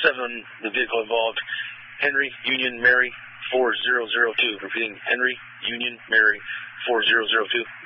the vehicle involved, Henry Union Mary 4002. Repeating, Henry Union Mary 4002.